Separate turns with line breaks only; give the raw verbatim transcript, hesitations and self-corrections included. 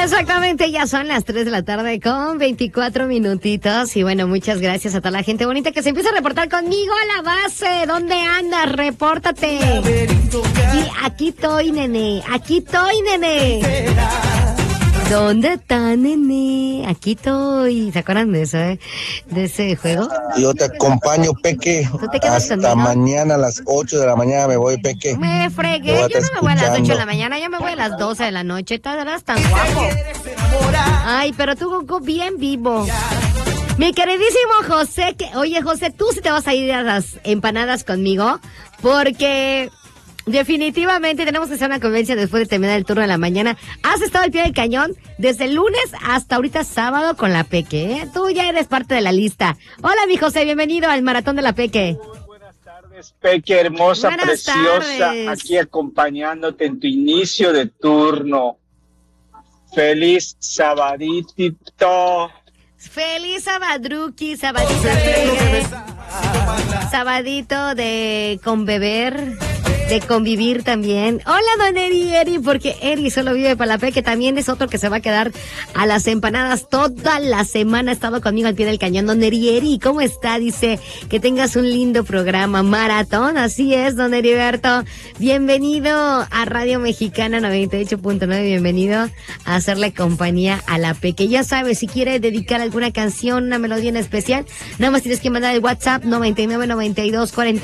Exactamente, ya son las tres de la tarde con veinticuatro minutitos. Y bueno, muchas gracias a toda la gente bonita que se empieza a reportar conmigo a la base. ¿Dónde andas? Repórtate. Y aquí estoy, nene. Aquí estoy, nene. ¿Dónde está, nene? Aquí estoy. ¿Se acuerdan de eso, eh? De ese juego.
Yo te acompaño, Peque.
¿Tú te quedas
Hasta
conmigo?
mañana a las ocho de la mañana me voy, Peque.
Me fregué.
Te voy a
Yo no
estar
me voy a las ocho de
escuchando.
la mañana. Yo me voy a las doce de la noche. Tú eras tan guapo. Ay, pero tú, Goku, bien vivo. Mi queridísimo José, que, oye, José, tú sí te vas a ir a las empanadas conmigo, porque definitivamente tenemos que hacer una convivencia después de terminar el turno de la mañana. Has estado al pie del cañón desde el lunes hasta ahorita sábado con la Peque, ¿eh? Tú ya eres parte de la lista. Hola, mi José, bienvenido al Maratón de la Peque.
Buenas tardes, Peque, hermosa,
Buenas
preciosa,
tardes.
aquí acompañándote en tu inicio de turno. Feliz sabadito.
Feliz sabadruki, sabadito fregue, sabadito de con beber, de convivir también. Hola, don Eri, Eri, porque Eri solo vive para la Peque, también es otro que se va a quedar a las empanadas toda la semana. Ha estado conmigo al pie del cañón. Don Eri, Eri, ¿cómo está? Dice que tengas un lindo programa, maratón. Así es, don Heriberto. Bienvenido a Radio Mexicana noventa y ocho punto nueve, bienvenido a hacerle compañía a la Peque. Ya sabes, si quiere dedicar alguna canción, una melodía en especial, nada más tienes que mandar el WhatsApp noventa y nueve noventa y dos cuarenta